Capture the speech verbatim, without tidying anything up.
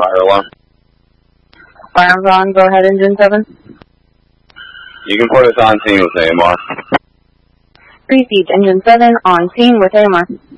fire alarm. Firearms on, go ahead, engine seven. You can put us on scene with A M R. Repeat, engine seven on scene with A M R.